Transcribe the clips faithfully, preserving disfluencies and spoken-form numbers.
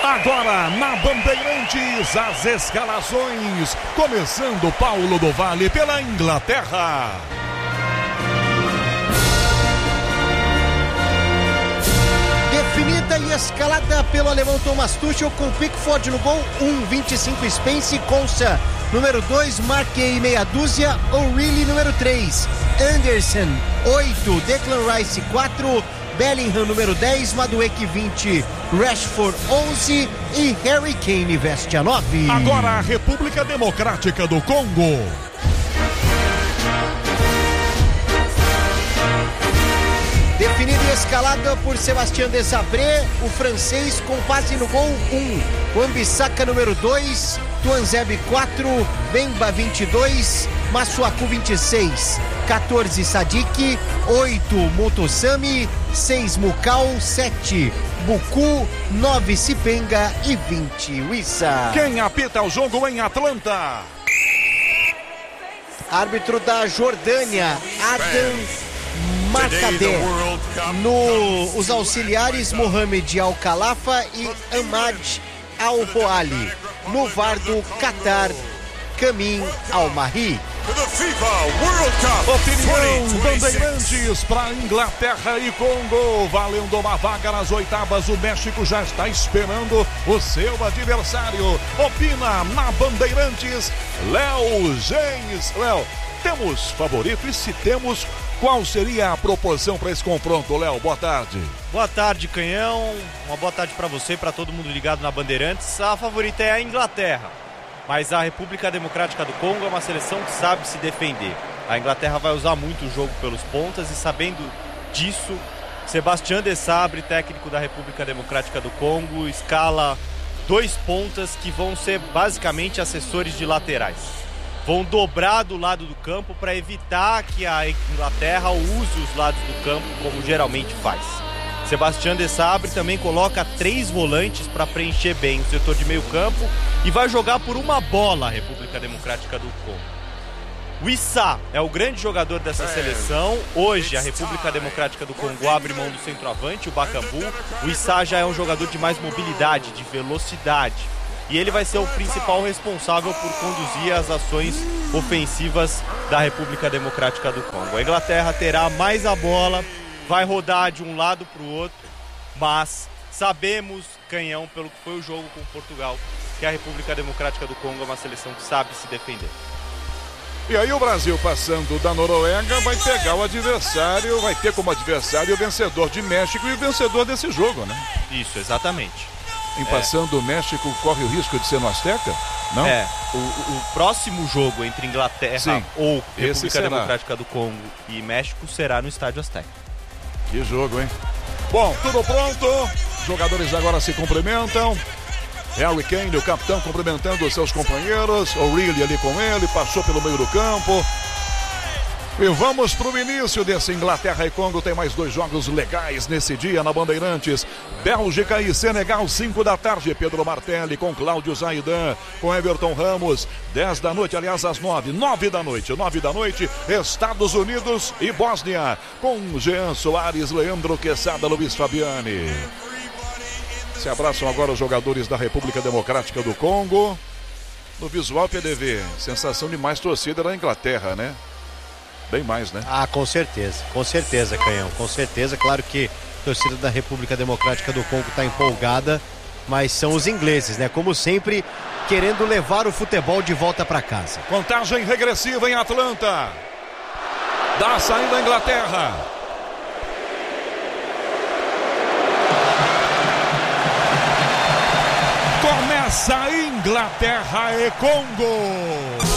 Agora na Bandeirantes, as escalações, começando Paulo do Vale pela Inglaterra. Definida e escalada pelo alemão Thomas Tuchel, com Pickford no gol, um, vinte e cinco Spence, Konsa número dois, Marquey meia dúzia, O'Reilly número três, Anderson oito, Declan Rice quatro, Bellingham número dez, Madueke vinte, Rashford onze e Harry Kane veste a nove. Agora a República Democrática do Congo. Definida e escalada por Sébastien Desabré, o francês com base no gol um, Wan-Bissaka número dois, Tuanzebe quatro, Bemba vinte e dois, Masuaku vinte e seis, quatorze Sadik, oito Motosami, seis Mukau, sete Buku, nove Sipenga e vinte Wissa. Quem apita o jogo em Atlanta? Árbitro da Jordânia, Adam Marcadé. No, os auxiliares Mohamed Al-Khalafa e Ahmad Al-Boali. No V A R do Qatar, Kamin Al-Mahri. Opinião Bandeirantes para Inglaterra e Congo, valendo uma vaga nas oitavas. O México já está esperando o seu adversário. Opina na Bandeirantes, Léo James. Léo, temos favorito? E se temos, qual seria a proporção para esse confronto, Léo? Boa tarde. Boa tarde, Canhão. Uma boa tarde para você e para todo mundo ligado na Bandeirantes. A favorita é a Inglaterra, mas a República Democrática do Congo é uma seleção que sabe se defender. A Inglaterra vai usar muito o jogo pelos pontas e, sabendo disso, Sébastien Desabré, técnico da República Democrática do Congo, escala dois pontas que vão ser basicamente assessores de laterais. Vão dobrar do lado do campo para evitar que a Inglaterra use os lados do campo como geralmente faz. Sébastien Desabré também coloca três volantes para preencher bem o setor de meio campo e vai jogar por uma bola a República Democrática do Congo. O Issa é o grande jogador dessa seleção. Hoje a República Democrática do Congo abre mão do centroavante, o Bakambu. O Issa já é um jogador de mais mobilidade, de velocidade. E ele vai ser o principal responsável por conduzir as ações ofensivas da República Democrática do Congo. A Inglaterra terá mais a bola, vai rodar de um lado para o outro, mas sabemos, Canhão, pelo que foi o jogo com Portugal, que a República Democrática do Congo é uma seleção que sabe se defender. E aí o Brasil, passando da Noruega, vai pegar o adversário, vai ter como adversário o vencedor de México e o vencedor desse jogo, né? Isso, exatamente. Em passando é. o México, corre o risco de ser no Azteca? Não? É, o, o próximo jogo entre Inglaterra Sim, ou República Democrática do Congo e México será no Estádio Azteca. Que jogo, hein? Bom, tudo pronto, jogadores agora se cumprimentam. Harry Kane, o capitão, cumprimentando os seus companheiros. O'Reilly ali com ele, passou pelo meio do campo. E vamos pro início desse Inglaterra e Congo. Tem mais dois jogos legais nesse dia na Bandeirantes. Bélgica e Senegal, cinco da tarde. Pedro Martelli com Cláudio Zaidan, com Everton Ramos. dez da noite, aliás, às nove. nove da noite. nove da noite, Estados Unidos e Bósnia. Com Jean Soares, Leandro Quesada, Luiz Fabiani. Se abraçam agora os jogadores da República Democrática do Congo. No visual, P D V, sensação de mais torcida da Inglaterra, né? Bem mais, né? Ah, com certeza, com certeza, Canhão, com certeza. Claro que a torcida da República Democrática do Congo está empolgada, mas são os ingleses, né? Como sempre, querendo levar o futebol de volta para casa. Contagem regressiva em Atlanta. Dá a saída da Inglaterra. Começa Inglaterra e Congo.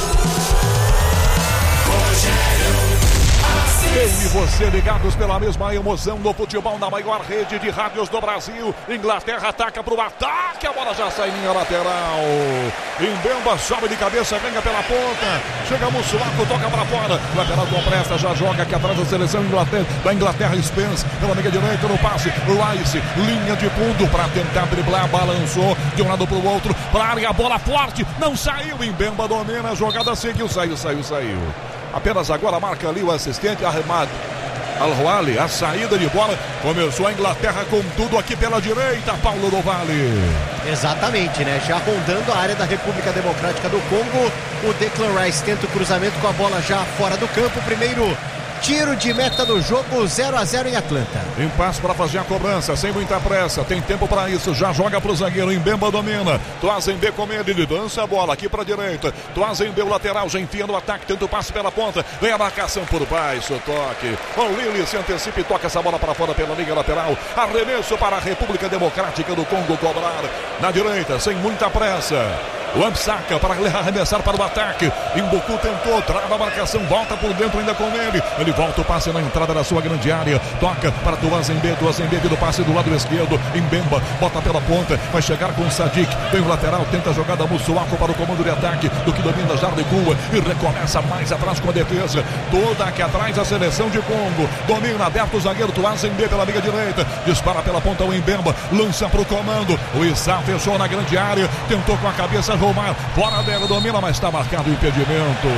Eu e você ligados pela mesma emoção no futebol na maior rede de rádios do Brasil. Inglaterra ataca para o ataque, a bola já sai em linha lateral. Mbemba sobe de cabeça, venha pela ponta. Chega Mussuaku, toca para fora. Lateral com presta, já joga aqui atrás da seleção Inglaterra, da Inglaterra. Spence pela meia direita no passe. Rice, linha de fundo para tentar driblar, balançou de um lado para o outro. Para a área, a bola forte, não saiu. Mbemba domina, a jogada seguiu, saiu, saiu, saiu. Apenas agora marca ali o assistente, arremate. Al-Wali, a saída de bola. Começou a Inglaterra com tudo aqui pela direita, Paulo do Vale. Exatamente, né? Já rondando a área da República Democrática do Congo. O Declan Rice tenta o cruzamento com a bola já fora do campo. Primeiro tiro de meta do jogo, zero a zero em Atlanta. Impasse para fazer a cobrança, sem muita pressa. Tem tempo para isso, já joga para o zagueiro. Mbemba domina. Tuazembe com ele, ele dança a bola aqui para a direita. Tuazembe, o lateral, já enfia no ataque. Tenta o passe pela ponta. Vem a marcação por baixo, toque. O Lili se antecipa e toca essa bola para fora pela linha lateral. Arremesso para a República Democrática do Congo cobrar. Na direita, sem muita pressa. O Ambisaka para arremessar para o ataque. Imbuku tentou, trava a marcação, volta por dentro ainda com ele. Ele volta o passe na entrada da sua grande área. Toca para Tuazembe, Tuazembe do passe do lado esquerdo. Mbemba, bota pela ponta, vai chegar com o Sadik. Vem o lateral, tenta a jogada Mussuaco para o comando de ataque. Do que domina, já recua e recomeça mais atrás com a defesa. Toda aqui atrás a seleção de Congo. Domina aberto o zagueiro Tuazembe pela linha direita. Dispara pela ponta o Mbemba, lança para o comando. O Issa fechou na grande área, tentou com a cabeça Romar, fora dela, domina, mas está marcado o impedimento.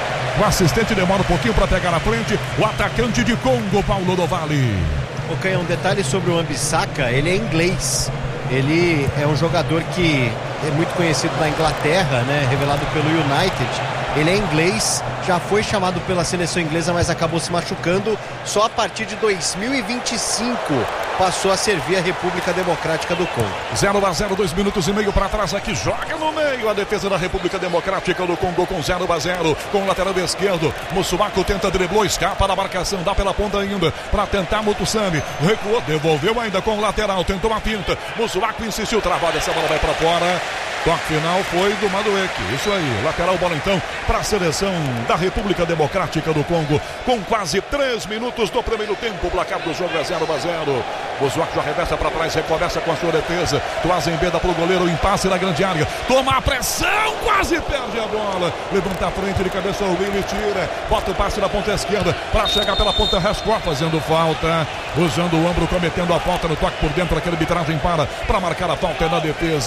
O assistente demora um pouquinho para pegar na frente. O atacante de Congo, Paulo do Vale. Ok, um detalhe sobre o Ambisaka, ele é inglês. Ele é um jogador que é muito conhecido na Inglaterra, né? Revelado pelo United. Ele é inglês, já foi chamado pela seleção inglesa, mas acabou se machucando. Só a partir de dois mil e vinte e cinco passou a servir a República Democrática do Congo. zero a zero, dois minutos e meio para trás aqui, joga no meio a defesa da República Democrática do Congo com zero a zero, com o lateral esquerdo. Mussuaco tenta, driblou, escapa da marcação, dá pela ponta ainda para tentar Mutusami. Recuou, devolveu ainda com o lateral, tentou uma pinta. Mussuaco insistiu, travada, essa bola vai para fora. Toque final foi do Madueke. Isso aí, lateral, bola então para a seleção da República Democrática do Congo. Com quase três minutos do primeiro tempo, o placar do jogo é zero a zero. Mussuaco já reversa para trás, recomeça com a sua defesa. Tuazembe dá para o goleiro, impasse na grande área. Toma a pressão, quase perde a bola. Levanta a frente de cabeça, o Willi tira. Bota o passe na ponta esquerda para chegar pela ponta, Rascó fazendo falta. Usando o ombro, cometendo a falta no toque por dentro. Aquela arbitragem para, para marcar a falta na defesa.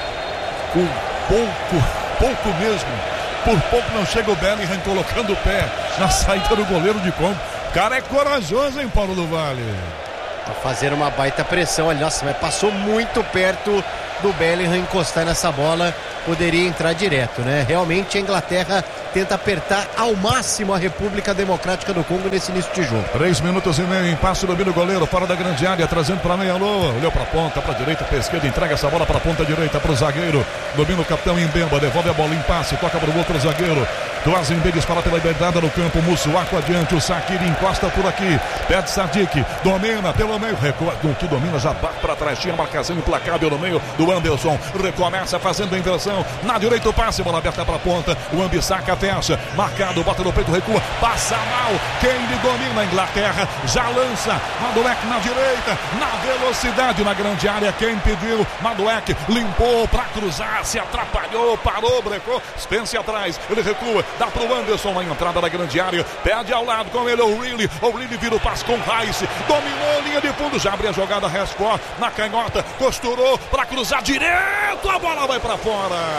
Com pouco, pouco mesmo. Por pouco não chega o Bellingham colocando o pé na saída do goleiro de Congo. O cara é corajoso, hein, Paulo do Vale? Tá fazendo uma baita pressão ali. Nossa, mas passou muito perto do Bellingham encostar nessa bola. Poderia entrar direto, né? Realmente a Inglaterra tenta apertar ao máximo a República Democrática do Congo nesse início de jogo. Três minutos e meio, impasse, domina o goleiro, fora da grande área, trazendo para meia lua, olhou para a ponta, para a direita, para a esquerda, entrega essa bola para a ponta direita, para o zagueiro, domina o capitão Mbemba, devolve a bola, impasse, toca para o outro zagueiro, Tuazembe dispara pela liberdade no campo, Mussuaco adiante, o Sakiri encosta por aqui, pede Sadik, domina pelo meio, recua, do que domina, já bate para trás, tinha marcação implacável no meio do Anderson, recomeça fazendo a inversão, na direita o passe, bola aberta para a ponta, o Ambisaka fecha, marcado, bota no peito, recua, passa mal, quem lhe domina a Inglaterra, já lança, Madueke na direita, na velocidade, na grande área, quem pediu, Madueke limpou para cruzar, se atrapalhou, parou, brecou, Spence atrás, ele recua, dá para o Anderson na entrada da grande área, pede ao lado com ele, o O'Reilly, o O'Reilly vira o passe com Rice, dominou, linha de fundo, já abre a jogada, Rascó na canhota, costurou para cruzar direto, a bola vai para fora.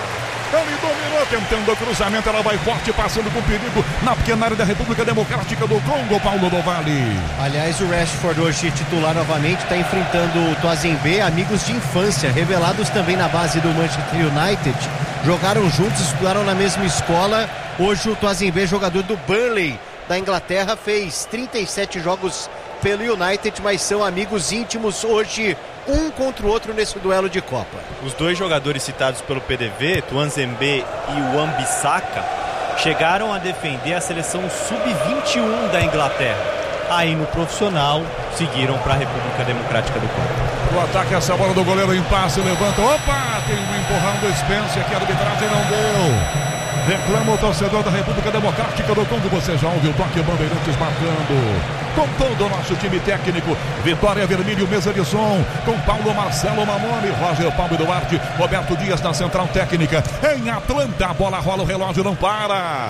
Ele dominou, tentando o cruzamento, ela vai forte, passando com perigo na pequena área da República Democrática do Congo, Paulo do Vale. Aliás, o Rashford hoje titular novamente, está enfrentando o Tuazembe, amigos de infância, revelados também na base do Manchester United, jogaram juntos, estudaram na mesma escola. Hoje o Tuazembe, jogador do Burnley da Inglaterra, fez trinta e sete jogos pelo United, mas são amigos íntimos hoje, um contra o outro nesse duelo de Copa. Os dois jogadores citados pelo P D V, Tuazembe e o Ambisaka, chegaram a defender a seleção sub vinte e um da Inglaterra. Aí no profissional, seguiram para a República Democrática do Congo. O ataque, essa bola do goleiro, impasse, levanta, opa, tem um empurrão do Spence, aqui a arbitragem não deu. Reclama o torcedor da República Democrática do Congo. Você já ouviu o toque, Bandeirantes marcando. Com todo o nosso time técnico, Vitória Vermelho, mesa de som, com Paulo Marcelo Mamone, Roger Paulo Duarte, Roberto Dias na central técnica. Em Atlanta, a bola rola, o relógio não para.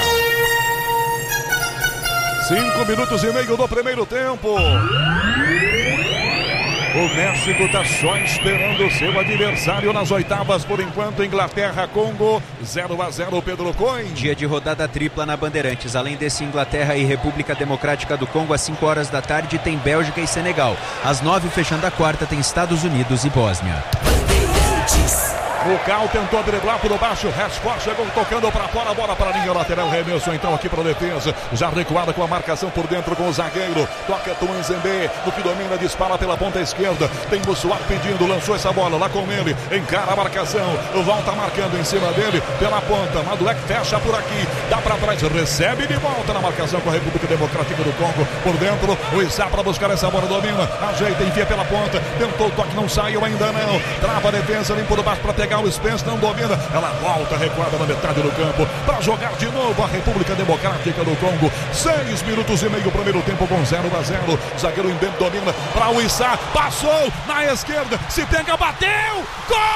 Cinco minutos e meio do primeiro tempo. O México está só esperando o seu adversário nas oitavas. Por enquanto, Inglaterra, Congo, zero a zero, Pedro Coin. Dia de rodada tripla na Bandeirantes. Além desse Inglaterra e República Democrática do Congo, às cinco horas da tarde tem Bélgica e Senegal. Às nove, fechando a quarta, tem Estados Unidos e Bósnia. O Cal tentou driblar por baixo, Rashford chegou tocando para fora, a bola para a linha lateral, Remelson então aqui para a defesa, já recuada com a marcação por dentro com o zagueiro, toca Tuanzembe, no que domina, dispara pela ponta esquerda, tem Bussuar pedindo, lançou essa bola lá com ele, encara a marcação, volta marcando em cima dele, pela ponta, Maduek fecha por aqui, dá para trás, recebe de volta na marcação com a República Democrática do Congo, por dentro, o Issa para buscar essa bola, domina, ajeita, enfia pela ponta, tentou o toque, não saiu ainda não, trava a defesa, limpa por baixo para pegar o Spence, não domina, ela volta recuada na metade do campo para jogar de novo a República Democrática do Congo. Seis minutos e meio, primeiro tempo com zero a zero. Zagueiro Mbembe domina para o Issa, passou na esquerda, se pega, bateu, gol!